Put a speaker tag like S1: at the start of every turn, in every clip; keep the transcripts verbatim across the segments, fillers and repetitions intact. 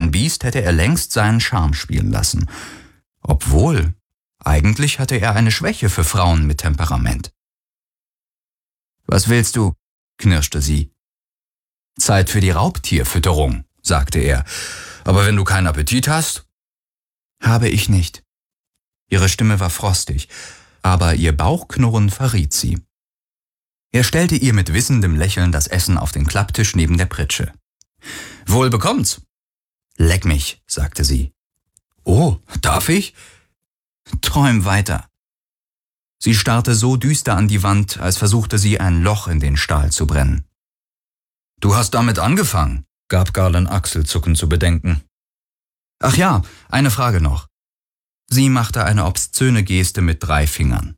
S1: ein Biest hätte er längst seinen Charme spielen lassen. Obwohl, eigentlich hatte er eine Schwäche für Frauen mit Temperament. »Was willst du?« knirschte sie. »Zeit für die Raubtierfütterung«, sagte er. »Aber wenn du keinen Appetit hast?« »Habe ich nicht.« Ihre Stimme war frostig, aber ihr Bauchknurren verriet sie. Er stellte ihr mit wissendem Lächeln das Essen auf den Klapptisch neben der Pritsche. »Wohl bekommt's!« »Leck mich«, sagte sie. »Oh, darf ich?« »Träum weiter.« Sie starrte so düster an die Wand, als versuchte sie ein Loch in den Stahl zu brennen. »Du hast damit angefangen«, gab Garland achselzuckend zu bedenken. »Ach ja, eine Frage noch.« Sie machte eine obszöne Geste mit drei Fingern.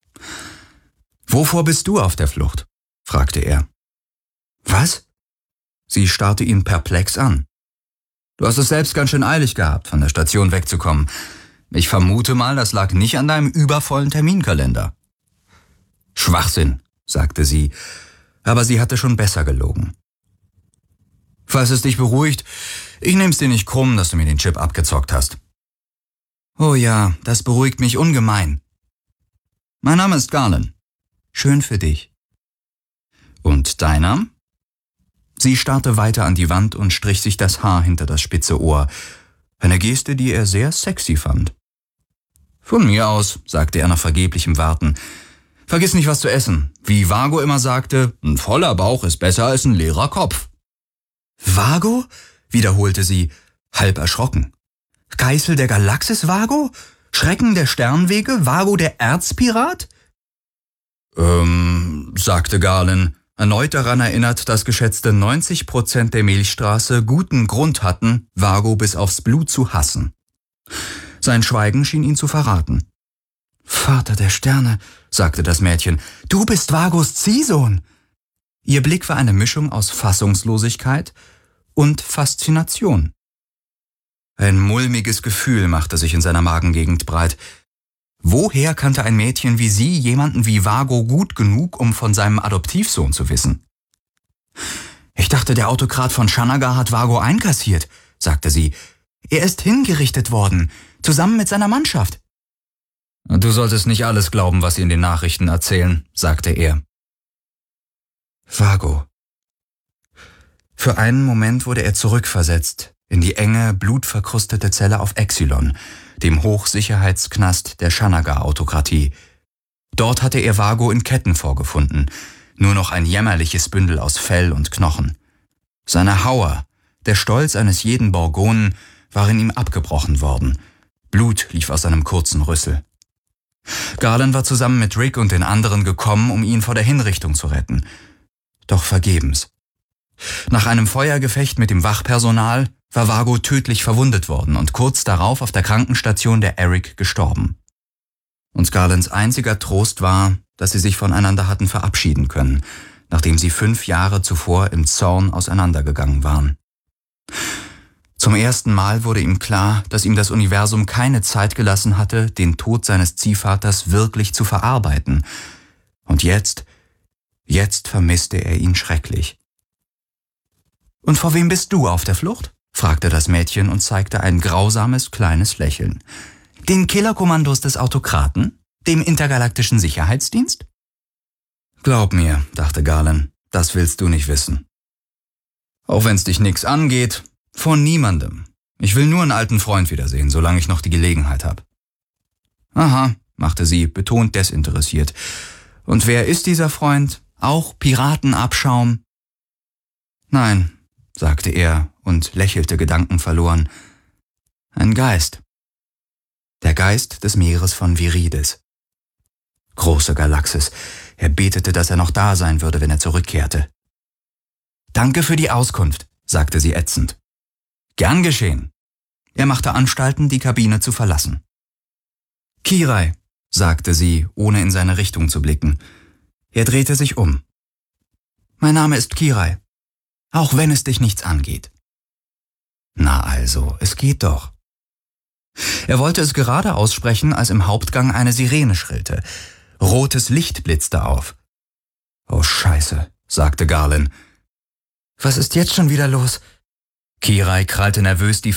S1: »Wovor bist du auf der Flucht?« fragte er. »Was?« Sie starrte ihn perplex an. »Du hast es selbst ganz schön eilig gehabt, von der Station wegzukommen. Ich vermute mal, das lag nicht an deinem übervollen Terminkalender.« »Schwachsinn«, sagte sie, aber sie hatte schon besser gelogen. »Falls es dich beruhigt, ich nehm's dir nicht krumm, dass du mir den Chip abgezockt hast.« »Oh ja, das beruhigt mich ungemein.« »Mein Name ist Garland.« »Schön für dich.« »Und deiner?« Sie starrte weiter an die Wand und strich sich das Haar hinter das spitze Ohr, eine Geste, die er sehr sexy fand. »Von mir aus«, sagte er nach vergeblichem Warten. »Vergiss nicht, was zu essen. Wie Vago immer sagte, ein voller Bauch ist besser als ein leerer Kopf.« »Vago?« wiederholte sie, halb erschrocken. »Geißel der Galaxis Vago? Schrecken der Sternwege? Vago der Erzpirat?« »Ähm«, sagte Garland, erneut daran erinnert, dass geschätzte neunzig Prozent der Milchstraße guten Grund hatten, Vago bis aufs Blut zu hassen. Sein Schweigen schien ihn zu verraten. »Vater der Sterne«, sagte das Mädchen, »du bist Vagos Ziehsohn!« Ihr Blick war eine Mischung aus Fassungslosigkeit und Faszination. Ein mulmiges Gefühl machte sich in seiner Magengegend breit. Woher kannte ein Mädchen wie sie jemanden wie Vago gut genug, um von seinem Adoptivsohn zu wissen? »Ich dachte, der Autokrat von Shanagar hat Vago einkassiert«, sagte sie. »Er ist hingerichtet worden, zusammen mit seiner Mannschaft.« »Du solltest nicht alles glauben, was sie in den Nachrichten erzählen«, sagte er. Vago. Für einen Moment wurde er zurückversetzt in die enge, blutverkrustete Zelle auf Exilon, dem Hochsicherheitsknast der Shanagar-Autokratie. Dort hatte er Vago in Ketten vorgefunden, nur noch ein jämmerliches Bündel aus Fell und Knochen. Seine Hauer, der Stolz eines jeden Borgonen, waren ihm abgebrochen worden. Blut lief aus seinem kurzen Rüssel. Garland war zusammen mit Rick und den anderen gekommen, um ihn vor der Hinrichtung zu retten. Doch vergebens. Nach einem Feuergefecht mit dem Wachpersonal war Vago tödlich verwundet worden und kurz darauf auf der Krankenstation der Eric gestorben. Und Garlands einziger Trost war, dass sie sich voneinander hatten verabschieden können, nachdem sie fünf Jahre zuvor im Zorn auseinandergegangen waren. Zum ersten Mal wurde ihm klar, dass ihm das Universum keine Zeit gelassen hatte, den Tod seines Ziehvaters wirklich zu verarbeiten. Und jetzt, jetzt vermisste er ihn schrecklich. »Und vor wem bist du auf der Flucht?« fragte das Mädchen und zeigte ein grausames, kleines Lächeln. »Den Killerkommandos des Autokraten? Dem intergalaktischen Sicherheitsdienst?« »Glaub mir«, dachte Garland, »das willst du nicht wissen. Auch wenn's dich nix angeht, vor niemandem. Ich will nur einen alten Freund wiedersehen, solange ich noch die Gelegenheit habe.« »Aha«, machte sie, betont desinteressiert. »Und wer ist dieser Freund? Auch Piratenabschaum?« »Nein«, sagte er und lächelte gedankenverloren. »Ein Geist. Der Geist des Meeres von Virides. Große Galaxis. Er betete, dass er noch da sein würde, wenn er zurückkehrte.« »Danke für die Auskunft«, sagte sie ätzend. »Gern geschehen.« Er machte Anstalten, die Kabine zu verlassen. »Kirai«, sagte sie, ohne in seine Richtung zu blicken. Er drehte sich um. »Mein Name ist Kirai, auch wenn es dich nichts angeht.« »Na also, es geht doch.« Er wollte es gerade aussprechen, als im Hauptgang eine Sirene schrillte. Rotes Licht blitzte auf. »Oh Scheiße«, sagte Garland. »Was ist jetzt schon wieder los?« Kirai krallte nervös die